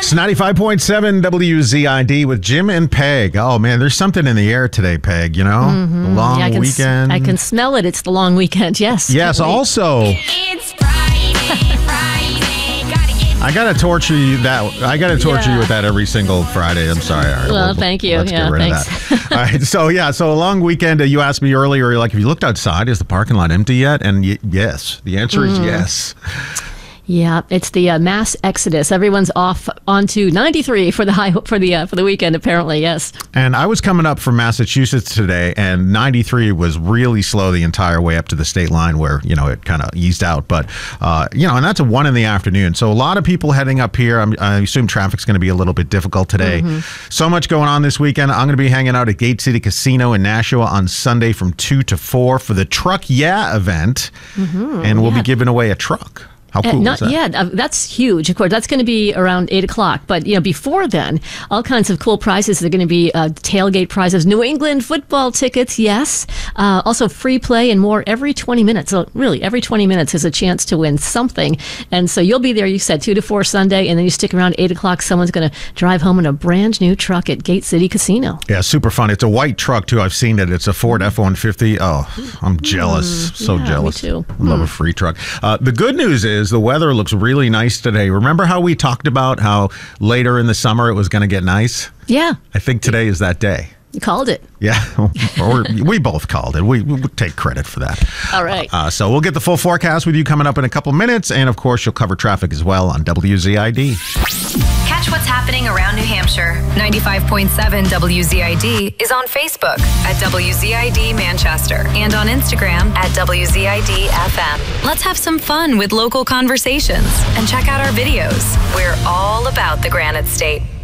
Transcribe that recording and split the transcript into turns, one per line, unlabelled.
It's 95.7 WZID with Jim and Peg. Oh, man, there's something in the air today, Peg, you know?
Mm-hmm.
The long weekend.
I can smell it. It's the long weekend, yes.
Yes, also...
It's Friday. Gotta get
I gotta torture you you with that every single Friday. I'm sorry. All right,
well, thank you.
Let's get rid of that. All right. So a long weekend. You asked me earlier, like, have you looked outside? Is the parking lot empty yet? And yes, the answer is yes.
Yeah, it's the mass exodus. Everyone's off onto 93 for the weekend. Apparently, yes.
And I was coming up from Massachusetts today, and 93 was really slow the entire way up to the state line, where it kind of eased out. But and that's a 1 in the afternoon. So a lot of people heading up here. I assume traffic's going to be a little bit difficult today. Mm-hmm. So much going on this weekend. I'm going to be hanging out at Gate City Casino in Nashua on Sunday from 2 to 4 for the Truck Yeah event, and we'll be giving away a truck. How cool is that?
Yeah, that's huge. Of course, that's going to be around 8 o'clock. But before then, all kinds of cool prizes. They're going to be tailgate prizes, New England football tickets, yes. Also free play and more every 20 minutes. So really, every 20 minutes is a chance to win something. And so you'll be there, you said, 2 to 4 Sunday, and then you stick around 8 o'clock. Someone's going to drive home in a brand new truck at Gate City Casino.
Yeah, super fun. It's a white truck, too. I've seen it. It's a Ford F-150. Oh, I'm jealous. So jealous.
Me too.
Love a free truck. The good news is the weather looks really nice today. Remember how we talked about how later in the summer it was going to get nice?
Yeah.
I think today is that day.
You called it.
Yeah, or we both called it. We take credit for that.
All right.
So we'll get the full forecast with you coming up in a couple minutes. And, of course, you'll cover traffic as well on WZID.
Catch what's happening around New Hampshire. 95.7 WZID is on Facebook at WZID Manchester and on Instagram at WZID FM. Let's have some fun with local conversations and check out our videos. We're all about the Granite State.